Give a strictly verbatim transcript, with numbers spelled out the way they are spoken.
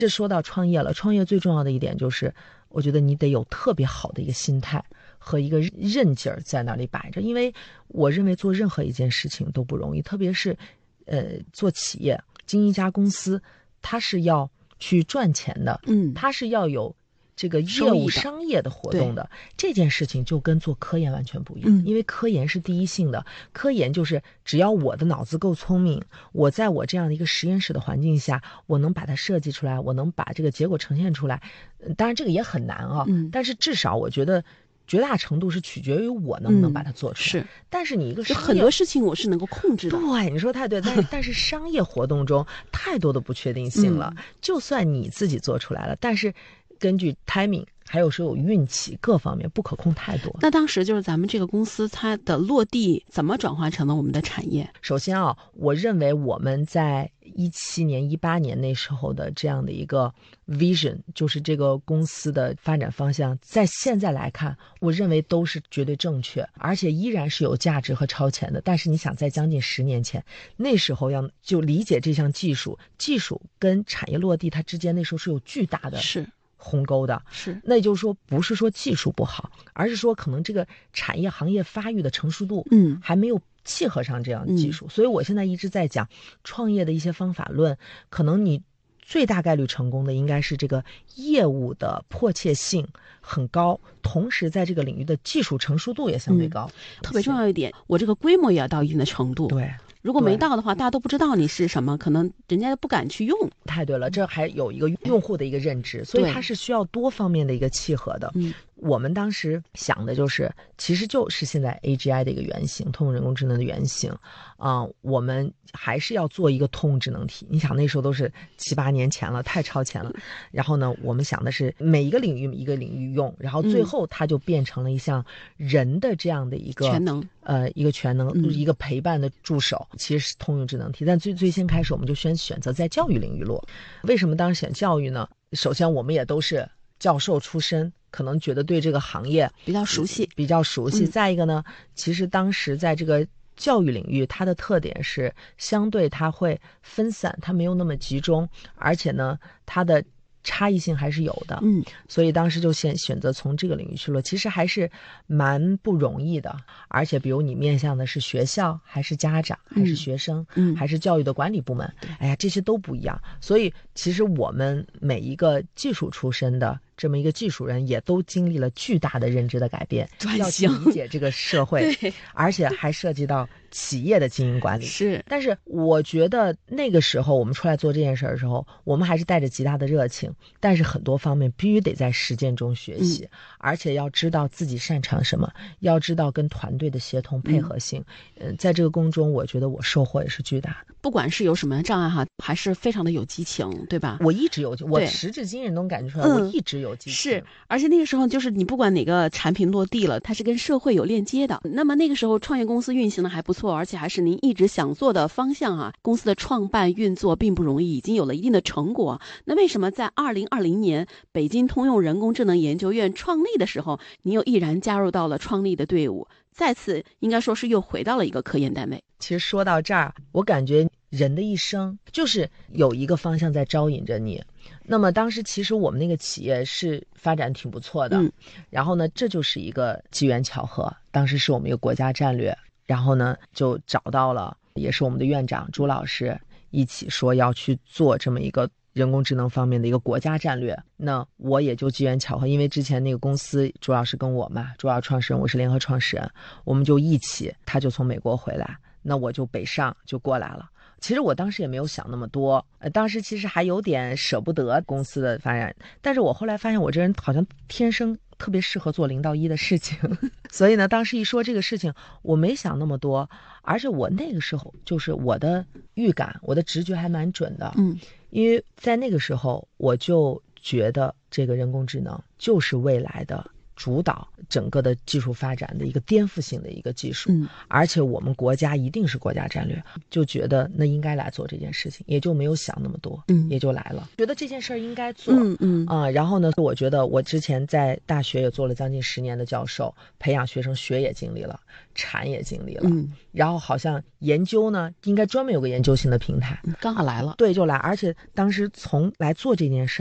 这说到创业了，创业最重要的一点就是，我觉得你得有特别好的一个心态和一个韧劲儿在那里摆着，因为我认为做任何一件事情都不容易，特别是，呃，做企业经营一家公司，它是要去赚钱的， 嗯， 它是要有这个业务商业的活动的，这件事情就跟做科研完全不一样、嗯、因为科研是第一性的，科研就是只要我的脑子够聪明，我在我这样的一个实验室的环境下，我能把它设计出来，我能把这个结果呈现出来，当然这个也很难啊、嗯、但是至少我觉得绝大程度是取决于我能不能把它做出来、嗯、是，但是你一个商业很多事情我是能够控制的， 对，你说太对，但是但是商业活动中太多的不确定性了、嗯、就算你自己做出来了，但是根据 timing 还有时候有运气各方面不可控太多。 那当时就是咱们这个公司它的落地怎么转化成了我们的产业？ 首先啊，我认为我们在一七年一八年那时候的这样的一个 vision， 就是这个公司的发展方向，在现在来看我认为都是绝对正确，而且依然是有价值和超前的。但是你想在将近十年前，那时候要就理解这项技术技术跟产业落地它之间那时候是有巨大的是鸿沟的， 是， 那也就是说不是说技术不好，而是说可能这个产业行业发育的成熟度嗯还没有契合上这样的技术、嗯、所以我现在一直在讲创业的一些方法论，可能你最大概率成功的应该是这个业务的迫切性很高，同时在这个领域的技术成熟度也相对高、嗯、 特别重要一点，我这个规模也要到一定的程度。 对， 如果没到的话，大家都不知道你是什么，可能人家不敢去用。 太对了，这还有一个用户的一个认知，所以它是需要多方面的一个契合的。嗯，我们当时想的就是，其实就是现在 A G I 的一个原型，通用人工智能的原型。啊、呃，我们还是要做一个通用智能体。你想那时候都是七八年前了，太超前了。然后呢，我们想的是每一个领域一个领域用，然后最后它就变成了一项人的这样的一个全能。 呃，一个全能、嗯、一个陪伴的助手，其实是通用智能体。但最最先开始我们就选选择在教育领域落。为什么当时选教育呢？首先我们也都是教授出身，可能觉得对这个行业比较熟悉比较熟悉、嗯、再一个呢，其实当时在这个教育领域它的特点是相对它会分散，它没有那么集中，而且呢它的差异性还是有的， 嗯， 所以当时就先选择从这个领域去了，其实还是蛮不容易的。而且比如你面向的是学校还是家长还是学生、嗯、还是教育的管理部门、嗯、哎呀这些都不一样，所以其实我们每一个技术出身的这么一个技术人也都经历了巨大的认知的改变，要去理解这个社会而且还涉及到企业的经营管理。 是， 但是我觉得那个时候我们出来做这件事的时候，我们还是带着极大的热情，但是很多方面必须得在实践中学习、嗯、而且要知道自己擅长什么，要知道跟团队的协同配合性。嗯、呃，在这个工中我觉得我收获也是巨大的。 不管是有什么障碍哈，还是非常的有激情，对吧？ 我一直有，我时至今日能感觉出来、嗯、我一直有激情。 是，而且那个时候就是你不管哪个产品落地了，它是跟社会有链接的。那么那个时候创业公司运行的还不错，而且还是您一直想做的方向啊。公司的创办运作并不容易，已经有了一定的成果。那为什么在二零二零年北京通用人工智能研究院创立的时候，您又毅然加入到了创立的队伍，再次应该说是又回到了一个科研单位？ 其实说到这儿，我感觉人的一生就是有一个方向在招引着你。那么当时其实我们那个企业是发展挺不错的、嗯、然后呢这就是一个机缘巧合，当时是我们一个国家战略，然后呢就找到了也是我们的院长朱老师，一起说要去做这么一个人工智能方面的一个国家战略。那我也就机缘巧合，因为之前那个公司朱老师跟我嘛，主要创始人我是联合创始人，我们就一起，他就从美国回来，那我就北上就过来了。其实我当时也没有想那么多，呃，当时其实还有点舍不得公司的发展，但是我后来发现我这人好像天生特别适合做零到一的事情所以呢当时一说这个事情我没想那么多，而且我那个时候就是我的预感我的直觉还蛮准的，嗯，因为在那个时候我就觉得这个人工智能就是未来的主导整个的技术发展的一个颠覆性的一个技术， 嗯， 而且我们国家一定是国家战略，就觉得那应该来做这件事情，也就没有想那么多， 嗯， 也就来了，觉得这件事儿应该做， 嗯嗯啊、然后呢，我觉得我之前在大学也做了将近十年的教授，培养学生学也经历了，产也经历了， 嗯， 然后好像研究呢，应该专门有个研究性的平台， 刚好来了， 对，就来，而且当时从来做这件事